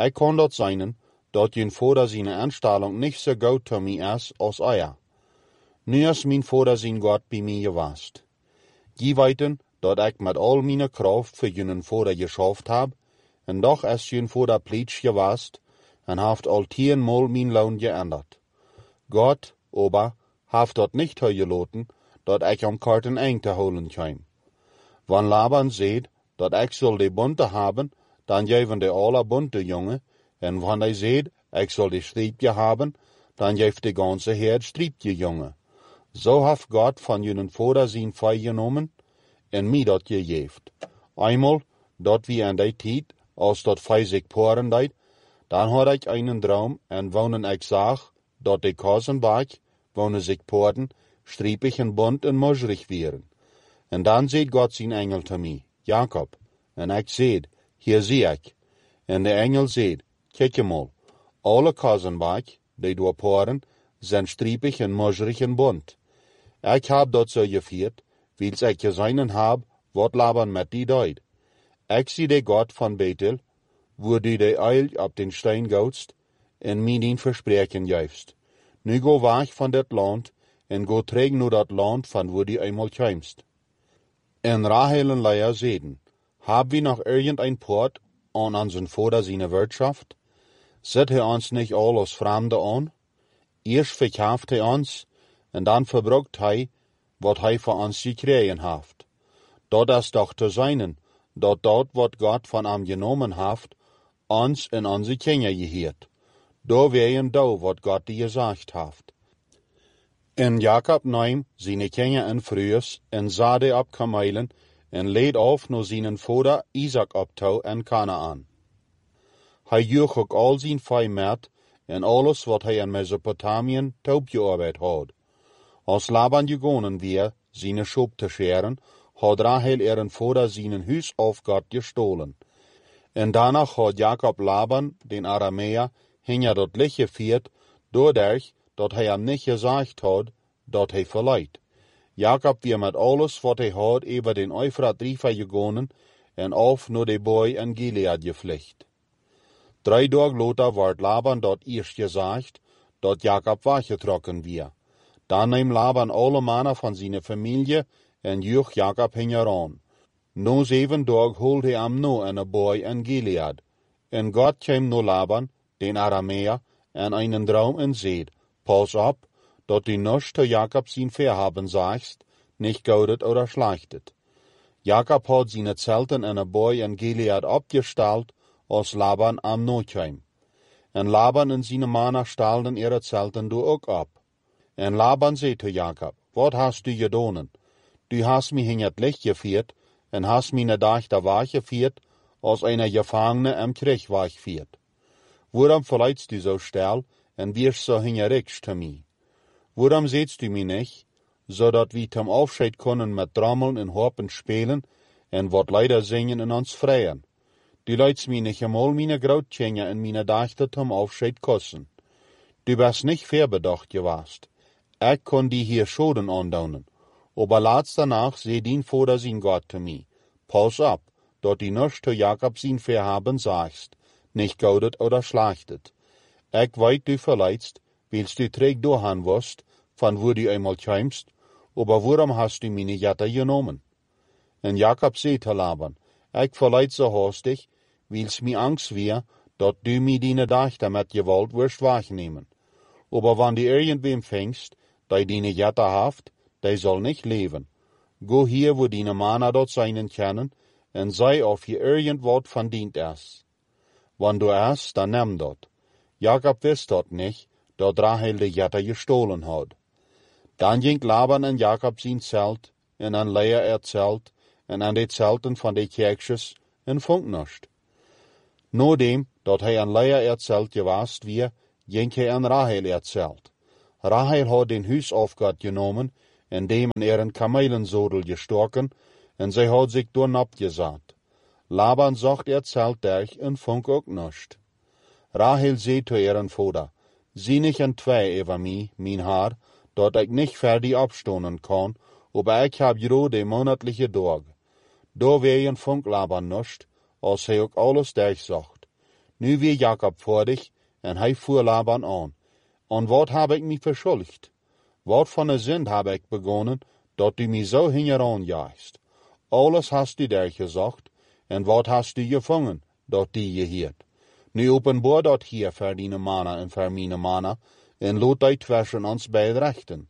Ik kon dat zijn, dat je vader zijn aanstelling niet zo goed te mij is als euer. Nu is mijn vader zijn God bij mij geweest. Je weten dat ik met al mijn kracht voor je vader geschaft heb, en doch is je vader pleits geweest, en heeft al 10-mal mijn loon geändert. God, aber, heeft dat niet toegelaten, dat ik om karten eng te holen kwam. Wann Laban zegt, dat ik zal de bunte hebben, dan geven de alle bunte jongen, en wann hij zegt, ik zal de striepje hebben, dan geeft de ganze herd striepje jongen. Zo heeft God van jullie vader zijn vee genomen, en mij dat gegeven. Einmal, dat wie aan die tijd, als dat vee zich poren deed, dan had ik einen droom, en wonen ik zag, dat de Kosenbach, wonen zich poorten, striepig en bunt en mosrig wären. En dan zegt God zijn engel te mij, Jacob, en ik zeg, hier zie ik. En de engel zegt, kijk je mal, alle Kosenbach, die door poren, zijn striepig en mosrig en bunt. Ik heb dat zo gevierd, wils ik gezien heb, wat Laban met die deed. Ik zie de God van Bethel, wo du de eil op den steen goudst, en mij die verspreken geefst. Nu go weg van dit land, en go terug naar dat land van wo du eenmaal kwamst. En Rahel en Lea zeiden, hab wir noch irgendein Port an unseren Vater seine Wirtschaft? Sieht er uns nicht all als Fremde an? Erst verkauft er uns, en dan verbruikt hij wat hij voor ons gekregen heeft. Dat is doch te zijn, dat wat God van hem genomen heeft, ons en onze kinderen geheert. Daar weren do wat God die gezegd heeft. En Jacob neem zijn kinderen en vrouwen en zade op kamelen en leed af naar zijn vader Isaac op toe en Kanaan. Hij joeg ook al zijn vee met en alles wat hij in Mesopotamien toepgearbeid had. Als Laban gegonnen weer, zijn schop te scheren, had Rahel ihren vader zijn huis auf God gestohlen. En daarna had Jacob Laban, den Aramäer, hinja dat licht gevierd, doordat dat hij hem niet gezegd had, dat hij verleidt. Jacob weer met alles wat hij had over den Euphrat River gegonnen en af naar de boy in Gilead gevlucht. 3 dagen later werd Laban dat eerst gezegd, dat Jacob weggetrokken weer. Dan neem Laban alle mannen van zijn familie en joeg Jacob hingeran. Na 7 dagen holde hij hem no in een boy in Gilead. En God kwam naar Laban, den Aramäer, en einen droom en zeid, pas op, dat du nichts zu Jacob zijn verhaben sagst, nicht goudet oder schlechtet. Jacob had zijn zelten in een boy in Gilead opgesteld, als Laban am no kwam. En Laban en zijn mannen stelden ihre zelten door ook op. En Laban zei zu Jacob, wat hast du gedonen? Du hast mich in het licht gevierd, en hast mich ne dag da weggevierd, als eine Gefangene im Krieg wegviert. Waarom verleidst du so stel, en wirst so hingerecht zu mir? Waarom sehtst du mich nicht, zodat wir zum Aufscheid können mit Trommeln en Harpen spielen, en wat Lieder singen en uns freien? Du leidst mich nicht einmal meine Grautkänge en meine Dachte zum Aufscheid kosten. Du bist nicht verbedacht gewast. Ich kon die hier Schoden andaunen. Aber laatst danach seh din Vater sein Gott zu mir. Pass ab, dat die nichts zu Jakob sein Verhaben sagst, nicht goudet oder schlechtet. Ich weit du verleidst, willst du träg dohan wirst, von wo du einmal kämst, aber warum hast du meine Jatte genommen? En Jakob seh zu Laban, ich verleid so hastig, weil's mi Angst wär, dat du mi deine Dachte mit Gewalt wirst wegnehmen. Aber wann du irgendwem fängst, der deine Jatte haft, der soll nicht leben. Go hier, wo deine Männer dort seinen kennen, en sei auf je irgendwat van dient is. Wann du es, dann nimm dort. Jakob wist dort nicht, dat Rahel de Jatte gestohlen had. Dan ging Laban en Jakob zijn Zelt, en an Lea Zelt, en an de Zelten van de Kerkjes, en vond nichts. Nodem, dat hij an Lea Zelt gewast wie, ging hij an Rahel Zelt. Rahel had den huis aufgehört genomen, en dem an ihren Kamelensodel gestorken, en zij had zich door abgesagt. Laban zocht Zelt durch en vond ook nichts. Rahel zei zu ihren Vater, zie nicht en twee over mij, mijn haar, dat ik nicht fertig abstonen kan, aber ich hab jo de monatliche Dag. Da wegen vond Laban nichts, als hij ook alles durchzocht. Nu weer Jacob voor dich, en hij voer Laban aan. En wat heb ik me verschuldigd? Wat van een zin heb ik begonnen, dat u me zo hingeraan jaagt? Alles hast u daar gezegd, en wat hast u gevangen, dat die je hield? Nu openbaar dat hier voor die mannen en voor mijn mannen, en laat die tussen ons beide rechten.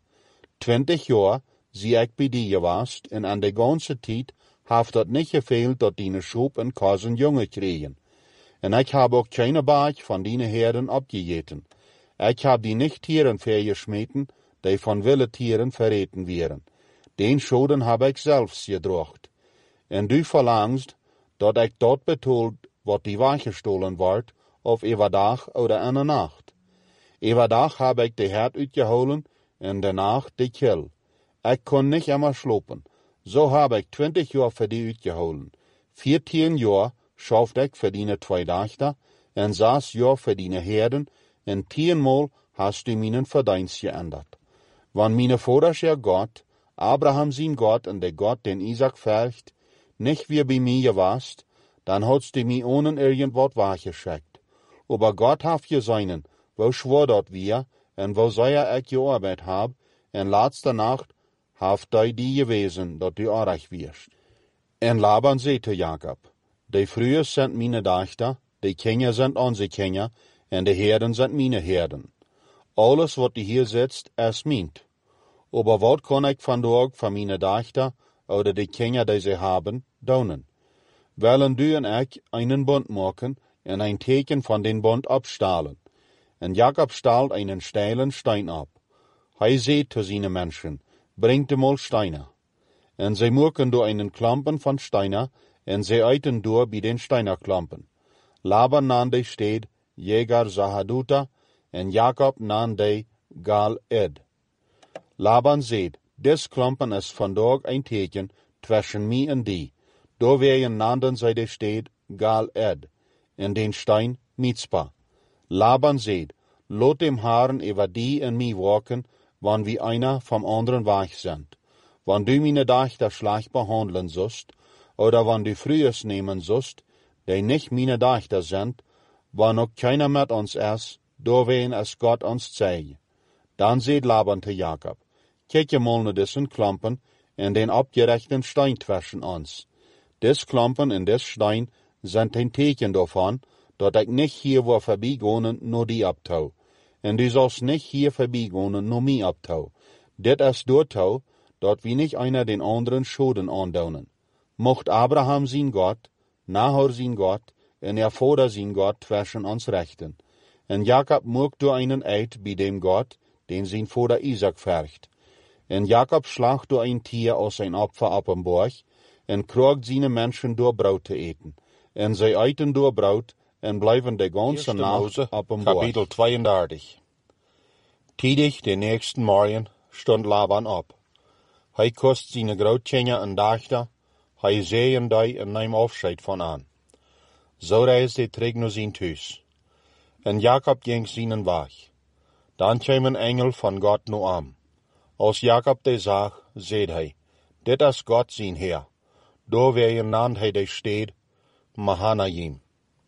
20 jaar zie ik bij die geweest, en aan de ganse tijd heeft dat niet gefehlt dat die schroep en kazen jongen kregen. En ik heb ook geen baag van die herden opgegeten. Ik heb die niet tieren vergesmeten, die van wilde tieren verreten werden. Den schoden heb ik zelfs gedraagd. En du verlangst, dat ik dat betaalt wat die weggestolen wordt, of overdag of in de nacht. Overdag heb ik de hert uitgeholen, en de nacht de kil. Ik kon niet immer slopen. Zo heb ik 20 jaar voor die uitgeholen. 14 jaar schafte ik voor die 2 dagen, en 6 jaar voor die herden, en 10 maal hast du mijn verdienst geändert. Want mijn vaders God, Abraham zijn God en de God den Isaac vergt, nicht wie bij mij geweest, dan hadst du mij ohne irgendwas weggeschickt. Aber Gott heeft je seinen, wo schwor dat wir, en wo zei ik gearbeitet heb, en laatste nacht heeft hij die gewezen, dat du aardig wirst. En Laban zei te Jacob, de vrouwen zijn mijn dachten, de kinderen zijn onze kinderen, en de herden zijn mijn herden. Alles wat die hier zit, is mijnt. Aber wat kan ik vandaag van mijn dachten, oder de kinderen die ze hebben, doen? Willen du en ik einen bond maken, en een teken van den bond opstalen. En Jacob staalt einen steilen Stein ab. Hij zei te zijn mensen, brengt de mal Steine. En zij maken door einen Klampen van Steine, en zij eiten door bij den Steinerklampen. Laban nam de stad Jegar Sahaduta, en Jacob nam de Gal Ed. Laban zei, des Klampen is vandaag een teken tussen mij en die. Door werden nanden zij de stad Gal Ed, en den Stein Mitzpah. Laban zei, laat dem Herren over die en mij waken, wanneer we einer vom anderen weg zijn. Wanneer du meine dachten slecht behandelen zust, oder wanneer du vrouwen nemen zust, die nicht meine dachten zijn, wanneer ook keiner met ons is, doorween als God ons zei. Dan zei Laban te Jacob, kijk je mal naar dessen klampen en den opgerechten Stein tussen ons. Des klampen en des Stein zijn een teken daarvan, dat ik niet hier wil voorbijgaan naar die optouw. En du zalst niet hier voorbijgaan naar mij optouw. Dit is doortouw, dat we niet einer den anderen schoden aandoen. Mocht Abraham zijn God, Nahor zijn God, en vader zijn God tussen ons rechten. En Jacob mocht door einen eid bij dem God, den zijn vader Isaac vergt. En Jacob slacht door een tier als zijn opfer op een borg, en kroogt zijn mensen door brood te eten. En zij eten door brood, en blijven de ganze nacht op een borg. Kapitel 32. Tidig de nächsten morgen stond Laban op. Hij kost zijn grootkinderen en dachten, hij zeeën die en neem afscheid van aan. Zo reisde hij terug naar zijn thuis. En Jacob ging zijn weg. Dan kwam een engel van God naar hem. Als Jacob de zag, zei hij, dit is God zijn Heer. Door werden naamde hij de stad Mahanaim.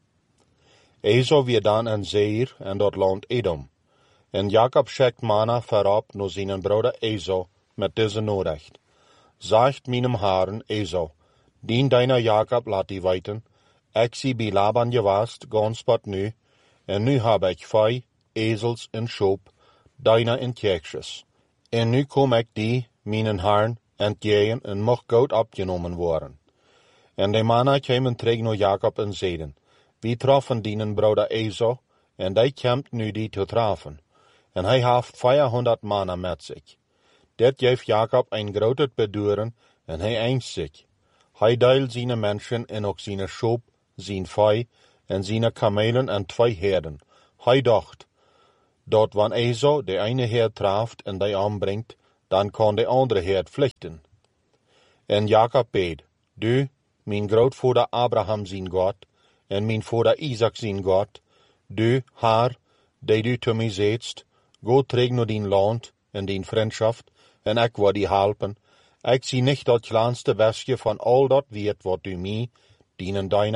Esau weer dan een zeer en dat land Edom. En Jacob schickt mannen voorop naar zijn broeder Esau met deze nodig. Zegt mijn heren Esau, dien deiner Jacob laat die weten, ik zie bij Laban geweest, gans wat nu, en nu heb ik vee, ezels en schoop, deiner en kerkjes. En nu kom ik die, mijn heren, entgegen en mocht goed opgenomen worden. En de mannen kwamen terug naar Jacob en zeiden, wie troffen dienen broeder Esau, en die komt nu die te treffen. En hij heeft 400 mannen met zich. Dit geeft Jacob een groot beduren, en hij angst zich. Hij deelt zijn mensen en ook zijn schoop, zijn vee, en zijn kamelen en 2 herden. Hij dacht, dat wanneer Esau de ene herd treft en die aanbrengt, dan kan de andere herd vluchten. En Jacob beed, du, mijn grootvader Abraham zijn God, en mijn vader Isaac zijn God, du, Heer, die du te mij zeetst, go terug naar dien land en dien vriendschap, en ik wil die helpen. Ik zie niet dat kleinste westje van al dat weet wat du mij, dienen deiner,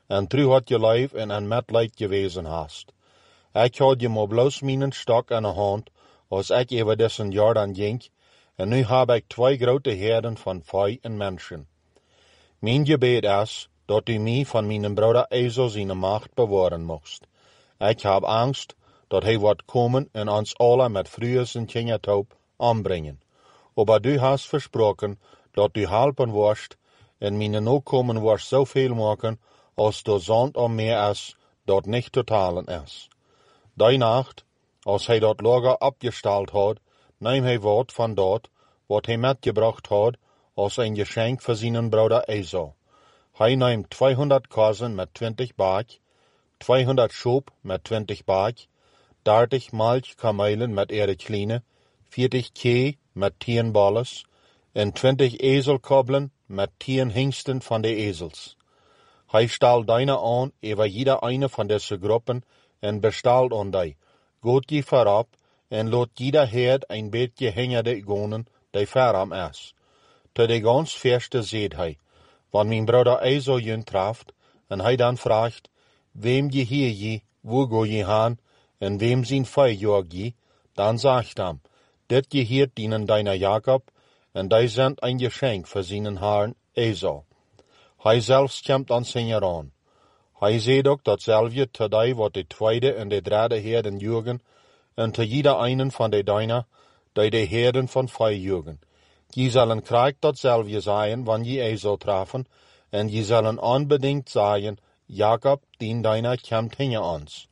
en terug had je lijf en een metleid gewezen hast. Ik had je maar bloos mijn stok aan de hand, als ik over dessen Jordan ging, en nu heb ik 2 grote herden van vee en mensen. Mijn gebed is, dat u mij van mijn broeder Esau zijn macht bewaren mocht. Ik heb angst, dat hij wordt komen en ons alle met vuurs en kindertoop ombrengen. Maar du hast versproken, dat u helpen worst, en mijn nakomen worst zoveel maken, als de zand om meer is, dat niet te talen is. Die nacht, als hij dat lager opgesteld had, neem hij wat van dat, wat hij metgebracht had, als een geschenk voor zijn broeder Esau. Hij neemt 200 kozen met 20 baak, 200 schoep met 20 baak, 30 melkkamelen met ihre kleine, 40 kee met 10 balles, en 20 ezelkobbelen met 10 hingsten van de ezels. Hij stelt deine aan over jeder eine van deze groepen en bestelt aan die. Gaat je voorop en laat jeder herd een beetje hengerde gonen die veram is. Te de gans verste zegt hij, want mijn broeder Esau je traft, en hij dan vraagt, wem je hier je, wo go je haan, en wem zijn vee jog je, dan zegt hem, dit je hier dienen deiner Jacob, en die zendt een geschenk voor zijn haaren Esau. Hij zelfs komt aan zijn aan. Hij zegt ook datzelfde te die wat de tweede en de derde herden jugen, en te jeder einen van de deiner, die de herden van vee jugen. Je zullen krijgt datzelfde zijn, wanneer je Esau treffen, en je zullen onbedingt zeggen, Jacob, dien deiner komt hinter ons.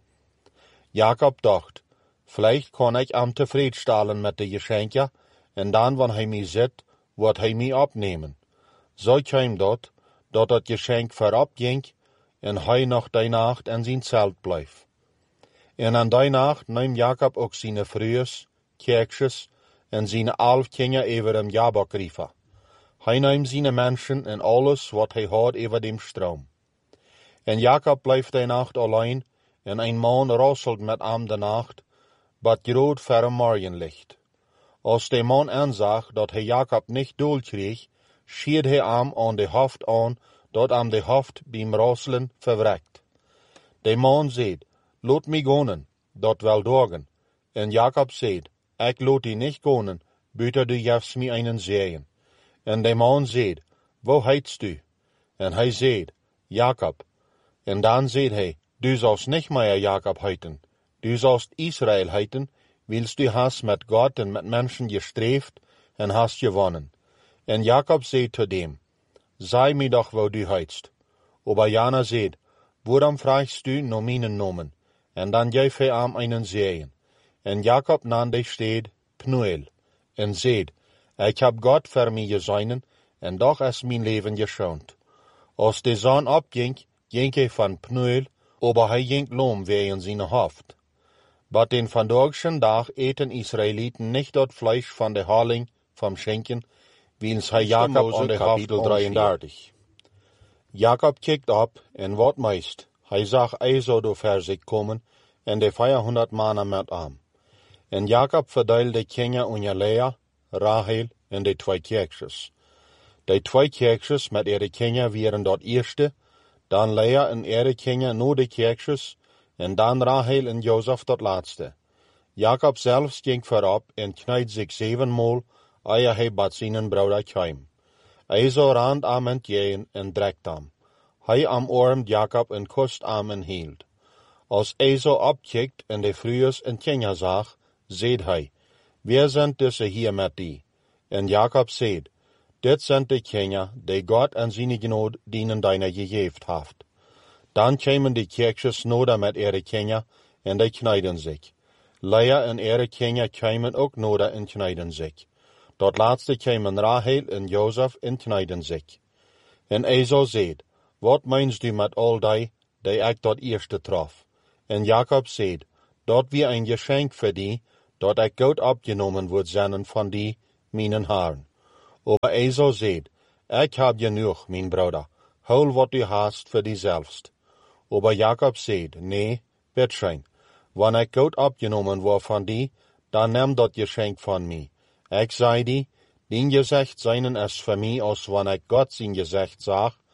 Jacob dacht, vielleicht kan ik hem tevredenstellen met de geschenken, en dan, wanneer hij mij ziet, wordt hij mij opnemen. Zo kwam dat het geschenk voorop ging, en hij nog die nacht in zijn zelt bleef. En aan die nacht neemt Jacob ook zijn vrouws, kerkjes, en zijn 11 kinderen over hem Jabok rieven. Hij neemt zijn mensen en alles wat hij had over dem stroom. En Jacob bleef die nacht alleen, en een man rasselt met hem de nacht, wat groot verre morgenlicht. Als de man aanzag dat hij Jacob niet dood kreeg, schiet hij hem aan de hoofd aan, dat hem de hoofd beim rasselen verwrekt. De man zegt, laat mij gaan, dat wil dagen. En Jacob zegt, ik laat die niet gaan, buiten du geeft mij einen zeeën. En de man zegt, wo heitst du? En hij zegt, Jacob. En dan zegt hij, du zalst niet meer Jacob heiten, du zalst Israël heiten, wils du hast met God en met mensen gestreefd en hast gewonnen. En Jacob zegt te dem, zei mij doch wo du heitst. Aber Jana zegt, waarom vraagst du naar mijn nomen? En dan geeft hij hem einen zeeën. En Jacob nam de stad Pnuel, en zegt, ik heb God voor mij gezien, en doch is mijn leven geschoond. Als de zon opging, ging hij van Pnuel, aber hij ging loom wegen zijn hoofd. Wat den vandaagschen dag eten Israëlieten niet dat vlees van de haling van schenken, wils hij Jacob aan de hoofd 33. Jacob kijkt op en wat meest, hij zag Esau door ver zich komen en de 400 mannen met hem. En Jacob verdeelde de kinderen onder Lea, Rachel en de 2 kerkjes. De 2 kerkjes met ihre kinderen waren dat eerste, dan Lea en ihre kinderen na de kerkjes, en dan Rachel en Jozef dat laatste. Jacob zelfs ging voorop en knijd zich 7 maal, eer hij bij zijn broeder kwam. Esau rand am entgegen en drekt hem. Hij omarmt Jacob en kust hem en hield. Als Esau opkijkt en de vrouws en kinderen zag, zegt hij, wie zijn deze hier met die? En Jacob zegt, dit zijn de kinderen die God en zijn genade dienen deiner gegeven heeft. Dan kwamen de kerkjes noder met ihre kinderen en die knijden zich. Lea en ihre kinderen kwamen ook noder en knijden zich. Dat laatste kwamen Rachel en Jozef en knijden zich. En Esau zegt, wat meinst du met al die ik dat eerste trof? En Jacob zegt, dat wie een geschenk voor die, dat ik goed opgenomen word zijn van die, mijn haren. Aber Esau zegt, ik heb genoeg, mijn broeder, hol wat du hast voor die zelfst. Aber Jacob zegt, nee, bitteschön, wanneer ik goed opgenomen word van die, dan neem dat geschenk van mij. Ik zei die, dien gezicht zijn is voor mij als wanneer ik God zijn gezicht zag,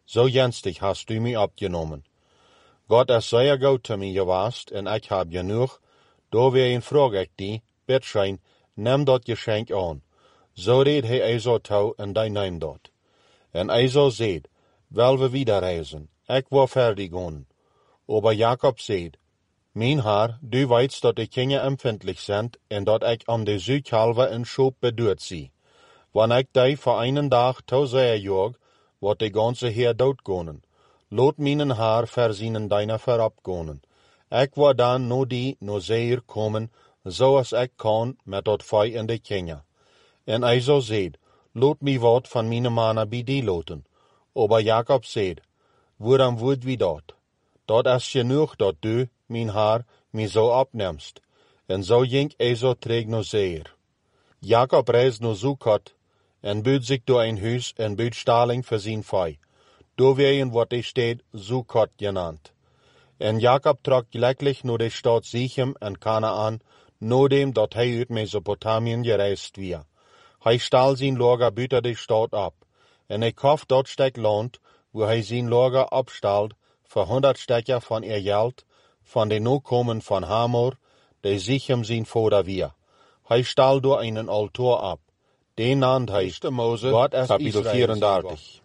zo jenstig hast du mij opgenomen. God is zeer goed te mij geweest, en ik heb genoeg, doorwegen vroeg ik die, bitschein, neem dat geschenk aan. Zo reed hij Esau toe, en die neem dat. En Esau zei, wel we wieder reizen, ik wil fertig gaan. Aber Jacob zei, mijn Heer, du weet dat de kinderen empfindlich zijn, en dat ik om de zuidhalve een schoop bedoeld zie. Wanneer ik die voor een dag toe zeer jog, wordt de ganze Heer doodgaan. Laat mijn Heer verzinnen deine veropgaan. Ik wil dan no die no zeer komen, zoals ik kan met dat vee en de kinderen. En Esau zei, laat mij wat van mijn mannen bij die laten. Aber Jacob zei, waarom wordt wie dat? Dat is genoeg dat du, mijn Heer, mij zo opnemst. En zo ging Esau terug naar Seir. Jacob reisde naar Sukkot en buit zich door een huis en buit staling voor zijn vee. Doorwegen wordt de stad Sukkot genaamd. En Jacob trok gelijkelijk naar de stad Sichem en Kanaan, nadat dat hij uit Mesopotamien gereisd was. Hij stal zijn lager buiten de stad op, en hij kocht dat stuk land, waar hij zijn lager opstalt, voor 100 stekker van geld, van de nakomen van Hamor, de Sichem zijn vader was. Hij stal door een altaar op. Den naamde hij God is kapitel 34.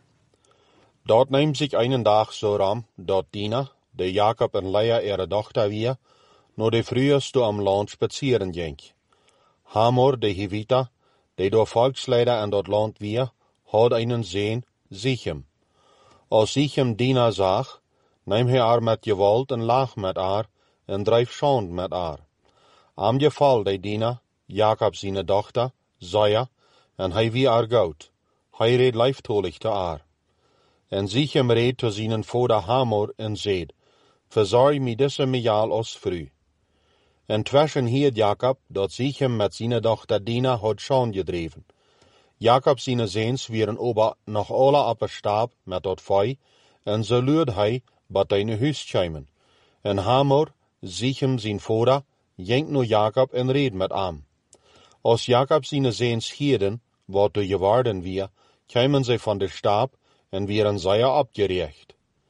Dat neemt zich een dag zo ram, dat Dina, de Jacob en Lea ihre dochter was, naar de vroegste am land spazieren ging. Hamor, de Hivita, die door volksleider in dat land was, had een zoon, Sichem. Als Sichem Dina zag, neem hij haar met geweld en lag met haar, en dreef schand met haar. Am geval de Dina, Jacob zijn dochter, zei, en hij wie haar goud. Hij reed lieftolig te haar. En Sichem reed te zijn vader Hamor en zei, verzorg mij deze mejaal als vrouw. En tussen hier Jacob, dat Sichem met zijn dochter Dina had schand gedreven. Jacob zijn zoons waren ober nog alle op een stap met dat vee, en zo luurde hij bij een huis kwamen. En Hamor, Sichem zijn vader, ging naar Jacob en reed met hem. Als Jacob zijn zoons hielden, wat er geworden was, kwamen zij van de stap en werden zeer opgericht.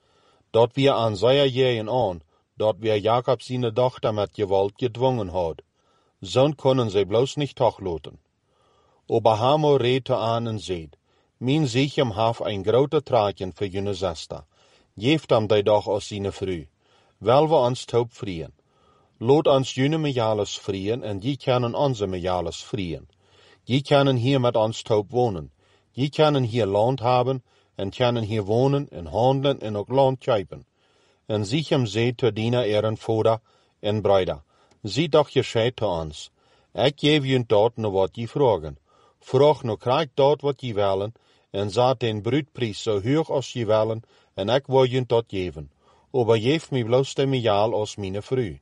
Dat wir aan zeer jaren aan, dat wir Jacob zijn dochter met geweld gedwongen had. Zo konden zij bloos niet tochloten. Aber Hamor reed te aan en zei, mijn Sichem heeft een grote traatje voor jullie zuster. Geef hem die doch als zijn vrouw. Wel we ons toop vrien. Laat ons jullie mejales vrien en die kunnen onze mejales vrien. Die kunnen hier met ons toop wonen. Die kunnen hier land hebben en kunnen hier wonen en handelen en ook land kopen. En Sichem zei te Dina ihren vader en bruider, zie toch gescheid te ons. Ik geef jullie dat naar wat je vragen. Vraag nu krijg dat wat je willen, en zet den bruidprijs zo hoog als je willen, en ik wil je dat geven. Aber geef mij bloos de mejaal als mijn vrouw.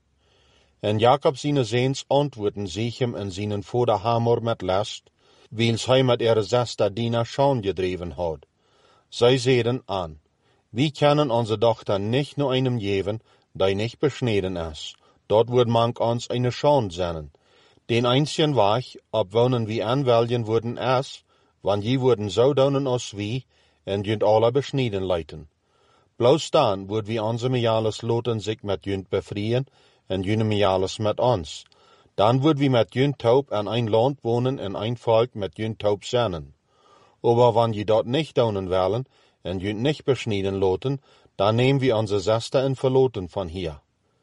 En Jacob zijn zoons antwoorden Sichem en zijn vader Hamor met last, wils hij met ihre zuster Dina schand gedreven had. Zij zeiden aan, wie kunnen onze dochter niet naar einem geven, die niet besneden is. Dat wordt mank ons eine schand zijn. Den einzigen weg, op wonen wie aanwelgen worden is, want je worden zo doen als wie, en junt alle besneden leiden. Bloos dan wordt wie onze mejales loten zich met junt bevrijen, en jullie mejales met ons. Dan wordt wie met junt taub aan een land wonen en een volk met junt taub zijn. Aber wanneer je dat niet doen willen, en junt niet besneden loten, dan nemen we onze zuster en verloten van hier.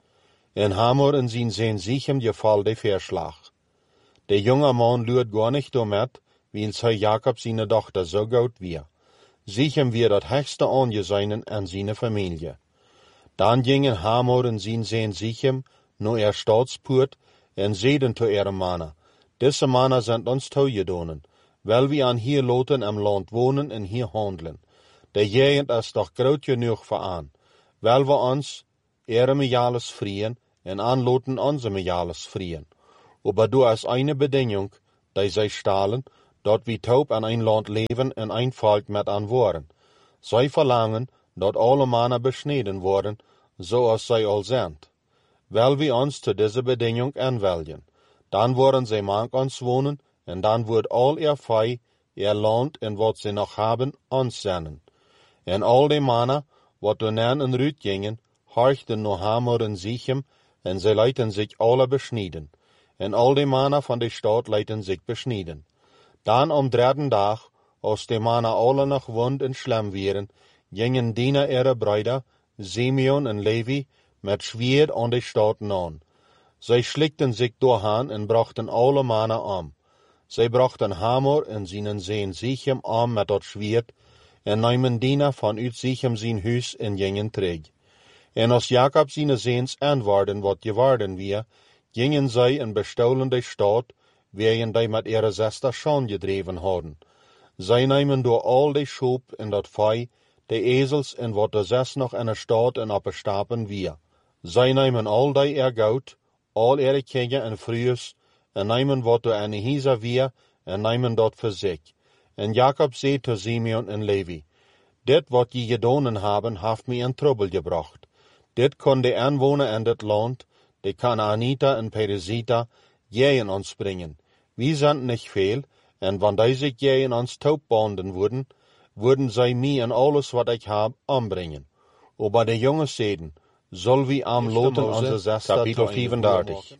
En Hamor en zijn zoon Sichem geval de verslag. De jonge man luurt gar niet door met, wils hij Jacob zijn dochter zo goed weer. Sichem weer dat hoogste aangezien aan zijn familie. Dan gingen Hamor en zijn zoon Sichem naar staatspoort en zeiden te ihre mannen, deze mannen zijn ons toegedonen, wel we aan hier loten am land wonen en hier handelen. De gegend is toch groot genoeg voor aan, wel we ons ihre mejales vrien en aanloten onze mejales vrien. Aber du is eine bedingung, die zij stalen, dat we taub aan een land leven en een volk met aan worden. Zij verlangen dat alle mannen besneden worden, zoals zij al zijn. Wel we ons te deze bedingung aanwelgen, dan worden zij mank ons wonen, en dan wordt al ihr vee, ihr land en wat zij nog hebben, ons zijn. En al die mannen, wat door nan en Ruut gingen, horchten naar Hamor en Sichem, en zij lieten zich alle besnijden. En al die mannen van de stad lieten zich besnijden. Dan 3 dag, als de mannen alle nog wond en slem waren, gingen Dina ihre bruiden, Simeon en Levi, met zwaard aan de stad aan. Zij slikten zich doorheen en brachten alle mannen om. Zij brachten Hamor en zijn zoon Sichem om met dat zwaard, en namen Dina vanuit Sichem zijn huis en gingen terug. En als Jacob zijn zoons aanwaarden wat geworden weer, gingen zij en bestolen de stad, waarin die met ihre zuster schoon gedreven hadden. Zij namen door al de schoop en dat vee, de ezels en wat er 6 nog in de stad en op de stapen weer. Zij namen al die goud, al ihre kinderen en vrouwen, en namen wat er in de huizen weer, en namen dat voor zich. En Jacob zei tot Simeon en Levi, dit wat je gedaan hebben, heeft mij in trouble gebracht. Dit kon de aanwoner in dit land, de Kanaanita en Perizita, tegen ons brengen. We zijn niet veel, en wanneer deze tegen ons touwbanden worden, würden zij mij en alles wat ik heb ombrengen. Maar de jongens zeiden, zullen we am loten onze zuster. Kapitel 34.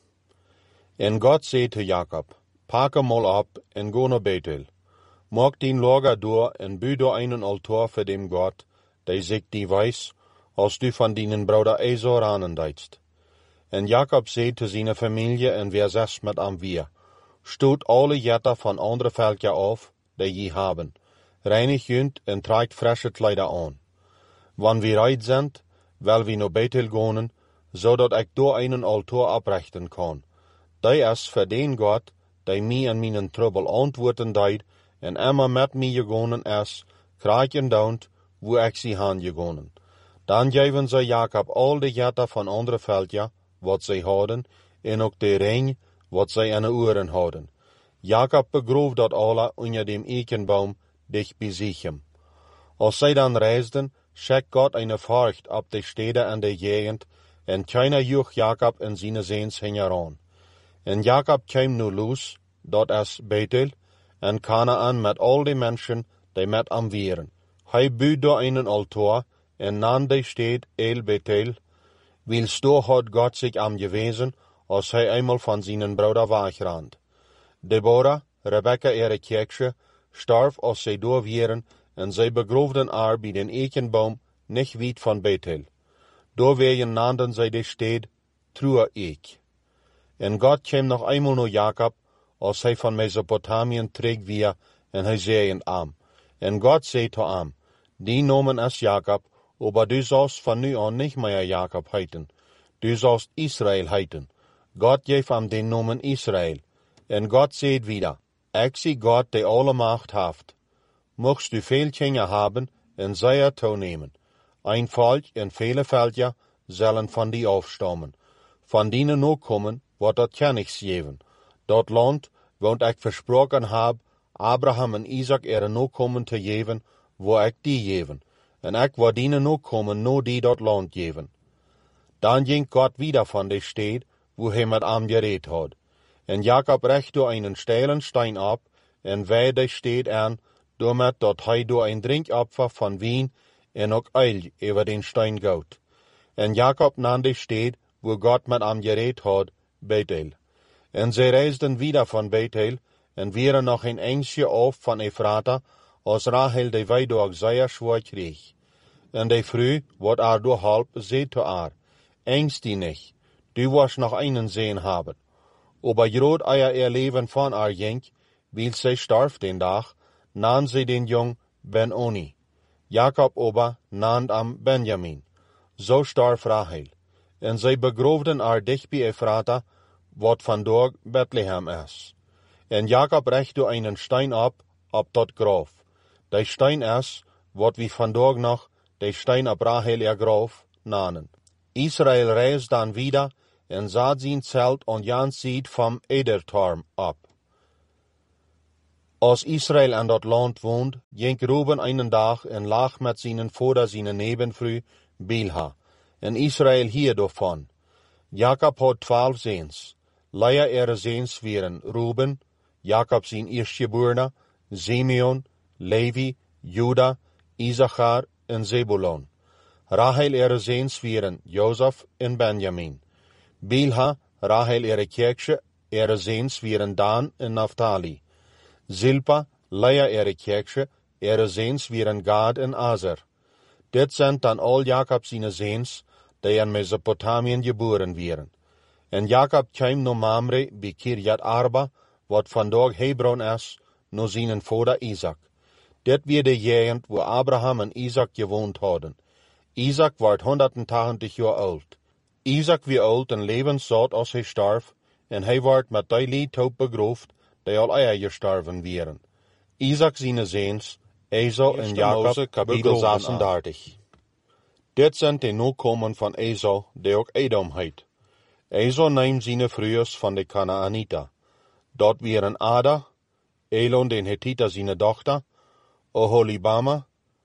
En God zei tot Jacob, pak hem al op en ga naar Bethel. Maak dien lager door en bouw door een altaar voor dem God, die zich die wijs, als du van dienen broeder Esau aanendeidst. En Jacob zei tot zijn familie en weer 6 met hem weer, stoot alle jetten van andere volken af, die je hebben, reinig junt en trekt frisse kleider aan. Wanneer we rijdt zijn, wil we naar Bethel gaan, zodat ik door een altaar oprichten kan. Die is voor den God, die mij en mijn trouble antwoorden deed, en immer met mij gegaan is, krijg en daunt, wo ik ze heen gegaan. Dan geven zij Jacob al de jetten van andere volken, wat zij hadden, en ook de ring, wat zij in de oren hadden. Jacob begroof dat alle onder dem eikenboom dicht bij Sichem. Als zij dan reisden, schickt God een furcht op de steden en de gegend, en keiner joeg Jacob en zijn zoons hingen aan. En Jacob kwam nu los, dat is Bethel, en Kanaan met al die mensen die met hem waren. Hij bouwde door een altaar, en nam de stad El Bethel, wils door had God zich am gewezen, als hij eenmaal van zijn broeder wegrand. Deborah, Rebecca ihre kirche, starf als zij door waren, en zij begroefden haar bij den eikenboom niet weit van Bethel. Doorwegen nanden zij de stad Trua-Eek. En God kwam nog eenmaal naar Jacob, als hij van Mesopotamien terug weer, en hij zei hem. En God zei tot hem, die nomen is Jacob, maar du zalst van nu aan niet meer Jacob heiten. Du zalst Israël heiten. God geeft hem den nomen Israël. En God zei wieder, ik zie God die alle macht heeft. Mocht du veel kinderen hebben en zij er toenemen. Een volk en vele volken zullen van die afstammen. Van die nakomen wordt dat kennis geven. Dat land, want ik versproken heb, Abraham en Isaac er nakomen te geven, waar ik die geven. En ik wil die nakomen no die dat land geven. Dan ging God wieder van de stad, waar hij met hem gereed had. En Jacob recht door een steilen steen op, en wij de stad aan, doormet dat hij door een drinkopfer van wien en ook eil over den steen goot. En Jacob nam de stad, waar God met hem gereed had, Bethel. En zij reisden wieder van Bethel, en waren nog een eindje af van Ephrata, als Rachel de weidorg zeer zwaar kreeg. En de vrouw, wat haar door halp, zei tot haar, engst die niet, du was nog einen zoon hebben. Aber groot ihr leven van haar ging, wil zij starf den dag, nam zij den jong Ben-Oni. Jacob aber nam am Benjamin. Zo starf Rachel. En zij begroefden haar dicht bij Ephrata, wat vandaag Bethlehem is. En Jacob recht door een steen op dat graf. De steen is, wat we vandaag nog de steen op Rachel graf namen. Israël reist dan wieder en zat zijn zelt aan Jan ziet van Edertorm op. Als Israël aan dat land woont, ging Ruben een dag en lag met zijn vader zijn nebenvrouw Bilha. En Israël hier daarvan. Jacob had 12 zoons. Leia ihre zoons waren Ruben, Jacob zijn eerstgeborene, Simeon, Levi, Juda, Issachar en Zebulon. Rahel zoons vieren Jozef en Benjamin. Bilha, Rahel kerkje, zoons vieren Dan en Naphtali. Zilpa, Lea kerkje, zoons vieren Gad en Aser. Dit zijn dan al Jacob zijn zoons, die in Mesopotamië geboren vieren. En Jacob kwam naar Mamre bij Kirjat Arba, wat vandaag Hebron is, naar zijn vader Isaac. Dit weer de gegend waar Abraham en Isaac gewoond hadden. Isaac werd 180 jaar oud. Isaac was oud en levensoud als hij starf, en hij werd met die liedhoop begroefd, die al eerder gestorven waren. Isaac zijn zoons, Esau en Jacob, kapitel 36. Dit zijn de nakomen van Esau, die ook Edom heet. Esau nam zijn broers van de Kanaanita. Dat waren Ada, Elon den Hittita zijn dochter, Oholibama,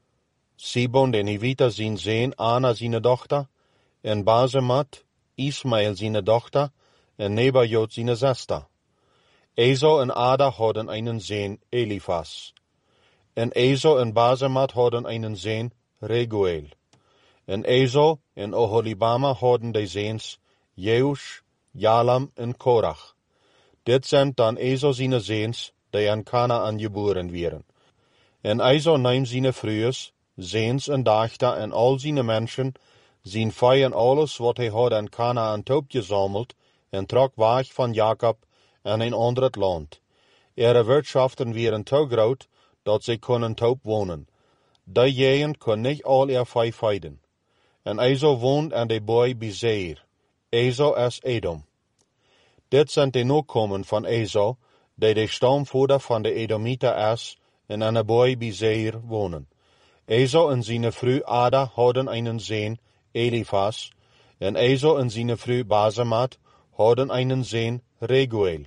Sibon den Hivita zijn zoon Ana zijn dochter, en Basemat, Ismael zijn dochter, en Nebajot zijn zuster. Esau en Ada hadden einen zoon Elifas. En Esau en Basemat hadden einen zoon Reguel. En Esau en Oholibama hadden de zoons Jeush, Jalam en Korach. Dit zijn dan Esau zijn zoons, die aan Kanaan geboren waren. En Esau nam zijn broers, zoons en dochter en al zijn mensen, zijn vee en alles wat hij had aan Kanaan opgezameld, en trok weg van Jacob en een ander land. Wirtschaften waren te groot, dat zij konden top wonen. Die gegend kon niet al vee veiden. En Esau woont aan de boy bij Seir. Esau is Edom. Dit zijn de nakomen van Esau, die de stamvader van de Edomita is, en aan de boy bij Seir wonen. Esau en zijn vrouw Ada hadden einen zoon, Elifas, en Esau en zijn vrouw Basemat hadden einen zoon, Reguel.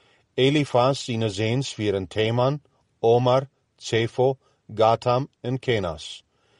Elifas zijn zoons waren Teman, Omar, Zefo, Gatam en Kenas.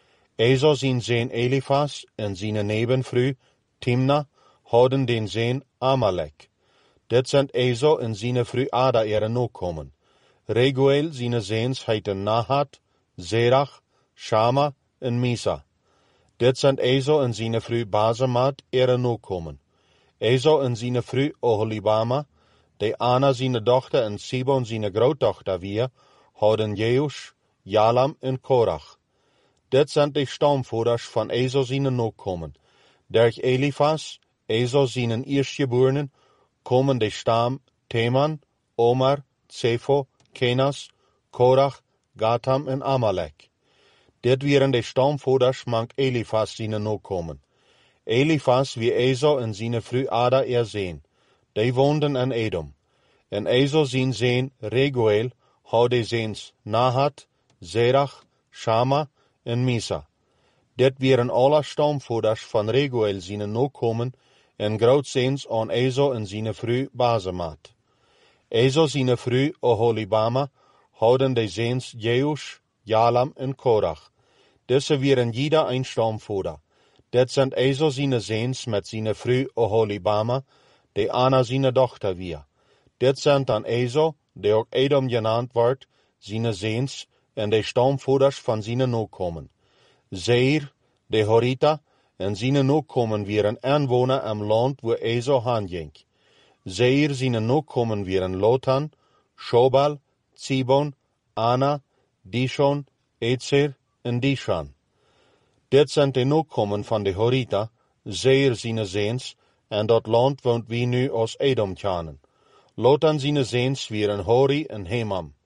Esau zijn zoon Elifas en zijn nevenvrouw Timna hadden den zoon Amalek. Dit zijn Esau en zijn vrouw Ada nakomen. Reguel zijn zoons heeten Nahat, Zerach, Shama en Misa. Dit zijn Esau en zijn vrouw Basemat nakomen. Esau en zijn vrouw Oholibama, die Ana zijn dochter en Sibon zijn grootdochter weer, hadden Jeush, Jalam en Korach. Dit zijn de stamvoders van Esau zijn nakomen. Durch Elifas, Esau zijn eerstgeborenen, komen de stam Teman, Omar, Zefo, Kenas, Korach, Gatam en Amalek. Dit waren de stamvoders mank Elifas zijn nakomen. Elifas wie Esau en zijn vrouw Ada zoon. Die woonden in Edom. En Esau zijn zoon Reguel had de zoons Nahat, Zerach, Shama en Misa. Dit waren alle stamvoders van Reguel zijn nakomen en grootzoons aan Esau en zijn vrouw Basemat. Esau zijn vrouw Oholibama hadden de zoons Jeush, Jalam en Korach. Deze waren ieder een stamvader. Dit zijn Esau zijn zoons met zijn vrouw Oholibama, die Ana zijn dochter weer. Dit zijn dan Esau, die ook Edom genaamd wordt, zijn zoons en de stamvoders van zijn nakomen. Seir, de Horita, en zijn nakomen waren aanwoner am land waar Esau heen ging. Seir zijn nakomen waren Lotan, Shobal, Zibon, Ana, Dishon, Etzer en Dishan. Dit zijn de nakomen van de Horita, Seir zijn zoons, en dat land woont wie nu als Edom kennen. Lotan zijn zoons waren Hori en Hemam.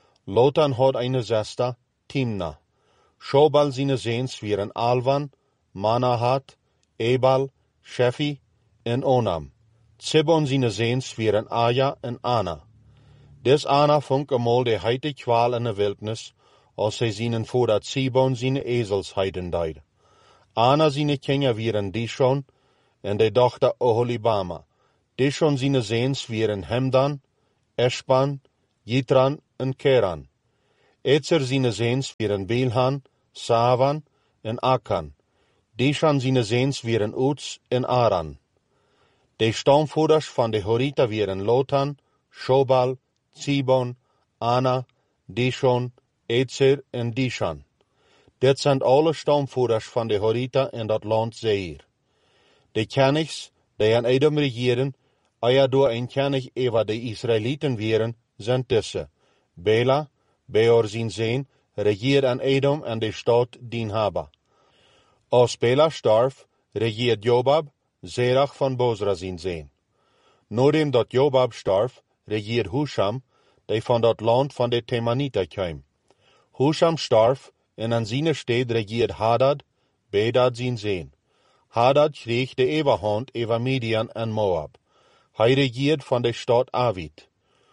Lotan had een zuster, Timna. Shobal zijn zoons waren Alvan, Manahat, Ebal, Shefi en Onam. Zibon zijn zoons waren Aja en Ana. Des Ana vond eenmaal de heite kwaal in de wildnis, als zij zijn voordat Zibon zijn ezels heiden deed. Ana zijn kinderen waren Dishon en de dochter Oholibama. Dishon zijn zoons waren Hemdan, Eshban, Yitran en Keran. Etzer zijn zoons waren Bilhan, Savan en Akan. Dishan zijn zoons waren Uts en Aran. De stamvoders van de Horita waren Lotan, Shobal, Zibon, Ana, Dishon, Etzer en Dishan. Dit zijn alle stamvoerders van de Horita in dat land Seir. De kenigs die aan Edom regeren, door een kenig over de Israëlieten weren, zijn tussen. Bela, Beor zijn zoon, regeert aan Edom en de stad Dinhaba. Als Bela starf, regeert Jobab, Zerach van Bozra zijn zoon. Nadat dat Jobab starf, regeert Husham, die van dat land van de Temanita kwam. Husham starf en aan zijn steed regeert Hadad, Bedad zijn zoon. Hadad kreeg de overhand over Midian en Moab. Hij regeert van de stad Avit.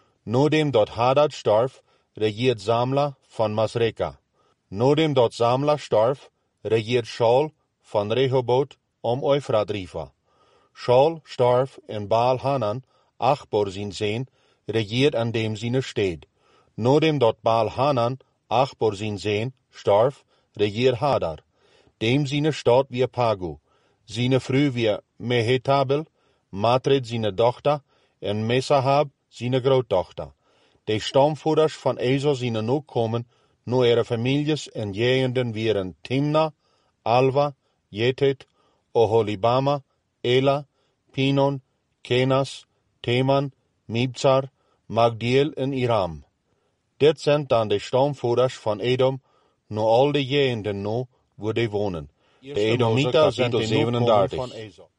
Nadat dat Hadad starf, regeert Zamla van Masreka. Nadat dat Zamla starf, regeert Shaul van Rehoboth om Eufrat Riva. Shaul starf en Baal Hanan, Achbor zijn zoon, regeert aan dem zijn steed. Nadat dat Baal Hanan, Achbor zijn zoon, starf, regeert Hadar. Dem zijn stad weer Pagu. Zijn vrouw weer Mehetabel, Matred zijn dochter, en Mesahab zijn grootdochter. De stamvoerders van Ezo zijn nog komen, nu er families en jegenden wieren Timna, Alva, Jetet, Oholibama, Ela, Pinon, Kenas, Teman, Mibzar, Magdiel en Iram. Dit zijn dan de stamvoerders van Edom, nu al de jegenden nu, waar die wonen. De Edomieten zijn de 37. Van Ezo.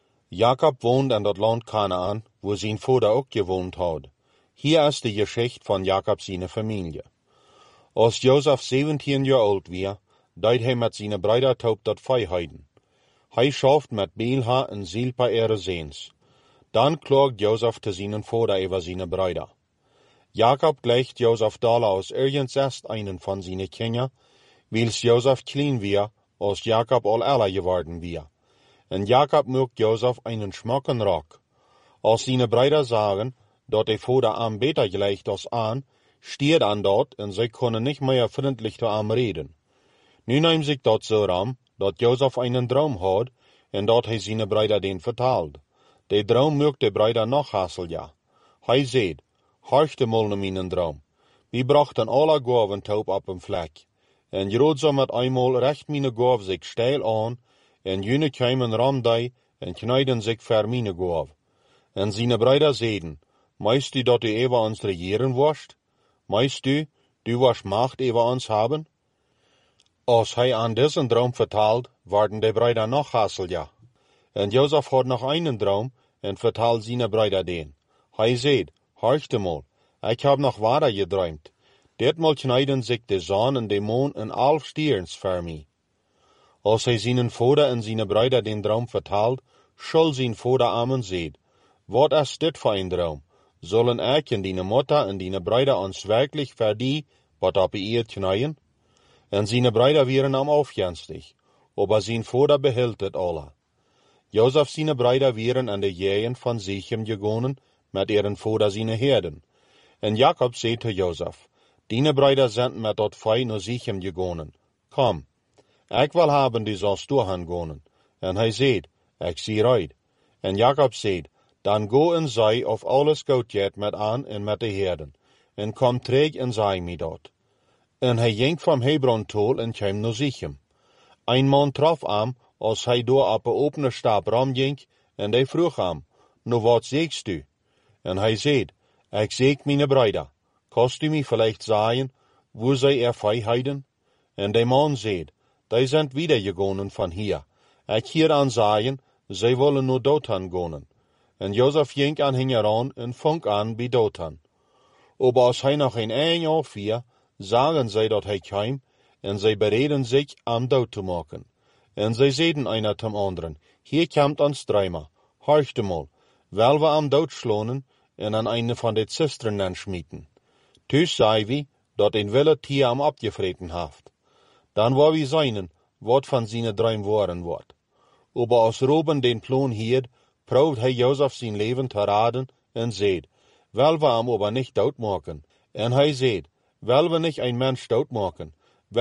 Jacob woont in dat land Kanaan, waar zijn vader ook gewoond had. Hier is de geschichte van Jacob zijn familie. Als Jozef 17 jaar oud was, deed hij met zijn broeder toe tot vijanden. Hij schaft met Bilha en Zilpa ihre zoons. Dan klaagt Jozef te zijn vader over zijn broeder. Jacob gleicht Jozef dalle als ergens erst einen van zijn kinderen, wils Jozef klein was, als Jacob al älter geworden was. En Jacob maakt Jozef einen schmakken rok. Als zijn broeder zagen, dat de vader aan beter gleicht als aan, stiert aan dat en zij kunnen niet meer vriendelijk te hem reden. Nu neemt zich dat zo ram, dat Jozef einen droom had, en dat hij zijn broeder den vertaalt. De droom maakt de broeder nog hassel. Hij zegt, harchte mal naar mijn droom. We brachten alle gaven toe op een vlek. En grootzaam met eenmaal recht mijn gaaf zich steil aan, en jene kwamen ramdij en knijden zich ver mijn gaaf. En zijn broeder zeiden, meist u dat u over ons regeren worst? Meist u was macht over ons hebben? Als hij aan deze droom vertaalt, worden de broeder nog hassel. En Jozef had nog einen droom, en vertaalt zijn broeder den. Hij zegt, harchte mal, ik heb nog waarder gedroomd. Ditmaal knijden zich de zon en de maan en 11 stierns voor mij. Als hij zijn vader en zijn broeder den droom vertaalt, zal zijn vader amen zegt, wat is dit voor een droom? Zullen ik en die moeder en die broeder ons werkelijk voor die wat op eer knijden? En zijn broeder waren am afgenstig, aber zijn vader behield het alle. Jozef zijn broeder waren aan de jeien van Sichem gegonen met ihren vader zijn herden. En Jacob zei te Jozef, die broeder zijn met dat vee naar Sichem gegonen. Kom, ik wil hebben die zoals doorgaan gonen. En hij zei, ik zie uit. En Jacob zei, dan go en zei of alles goed gaat met aan en met de herden. En kom terug en zei mij dat. En hij ging van Hebron toe en kwam naar Sichem. Een man trof hem als hij door op een opene stap rondging, en hij vroeg hem, nou wat zegst u? En hij zei, ik zeg mijn broeder, kost u mij vielleicht zeggen, wo zij er vijanden? En de man zei, die zijn wiedergegonen van hier. Ik hier aan zeggen, zij willen naar Dothan gonen. En Jozef ging aan hen heran en vong aan bij Dothan. Aber als hij nog een jaar vier, zagen zij dat hij kwam, en zij bereden zich am dood te maken. En zij zeiden einer zum anderen, hier komt ons dreimer, horchte mal, wel we am dood slonen en aan eine van de cisternen schmieten. Dus zei we, dat een wilde tier am abgevreten haft. Dan wou we zijn, wat van zijn droom worden wordt. Aber als Ruben den plan hield, proeft hij Jozef zijn leven te raden en zei, wel we am aber niet doodmaken. En hij zei, wel we niet een mens doodmaken,